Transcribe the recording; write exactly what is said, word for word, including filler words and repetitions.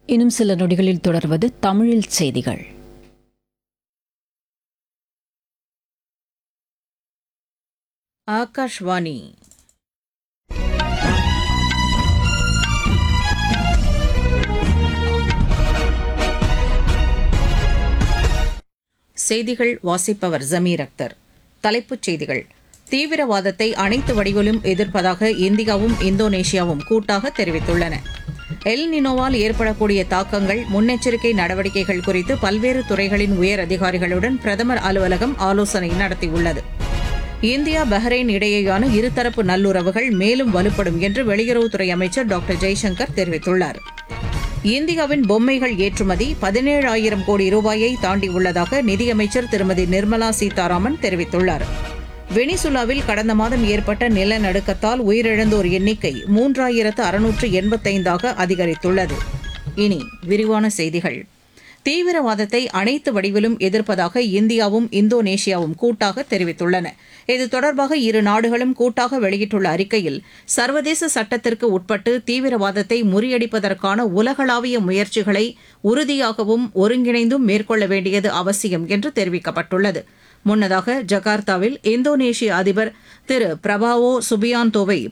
இன்னும் சில நொடிகளில் தொடர்வது தமிழில் செய்திகள். ஆகாஷ்வாணி. செய்திகள் வாசிப்பவர் ஜமீர் அக்தர். தலைப்புச் செய்திகள். தீவிரவாதத்தை அனைத்து வடிவிலும் எதிர்ப்பதாக இந்தியாவும் இந்தோனேஷியாவும் கூட்டாக தெரிவித்துள்ளன. எல் நினோவால் ஏற்படக்கூடிய தாக்கங்கள், முன்னெச்சரிக்கை நடவடிக்கைகள் குறித்து பல்வேறு துறைகளின் உயர் அதிகாரிகளுடன் பிரதமர் அலுவலகம் ஆலோசனை நடத்தியுள்ளது. இந்தியா பஹ்ரைன் இடையேயான இருதரப்பு நல்லுறவுகள் மேலும் வலுப்படும் என்று வெளியுறவுத்துறை அமைச்சர் டாக்டர் ஜெய்சங்கர் தெரிவித்துள்ளார். இந்தியாவின் பொம்மைகள் ஏற்றுமதி பதினேழாயிரம் கோடி ரூபாயை தாண்டியுள்ளதாக நிதியமைச்சர் திருமதி நிர்மலா சீதாராமன் தெரிவித்துள்ளார். வெனிசுலாவில் கடந்த மாதம் ஏற்பட்ட நிலநடுக்கத்தால் உயிரிழந்தோர் எண்ணிக்கை மூன்றாயிரத்து அறுநூற்று எண்பத்தைந்தாக அதிகரித்துள்ளது. இனி விரிவான செய்திகள். தீவிரவாதத்தை அனைத்து வடிவிலும் எதிர்ப்பதாக இந்தியாவும் இந்தோனேஷியாவும் கூட்டாக தெரிவித்துள்ளன. இது தொடர்பாக இரு நாடுகளும் கூட்டாக வெளியிட்டுள்ள அறிக்கையில், சர்வதேச சட்டத்திற்கு உட்பட்டு தீவிரவாதத்தை முறியடிப்பதற்கான உலகளாவிய முயற்சிகளை உறுதியாகவும் ஒருங்கிணைந்தும் மேற்கொள்ள வேண்டியது அவசியம் என்று தெரிவிக்கப்பட்டுள்ளது. முன்னதாக ஜகார்த்தாவில் இந்தோனேஷிய அதிபர் திரு பிரபாவோ சுபியாந்தோவை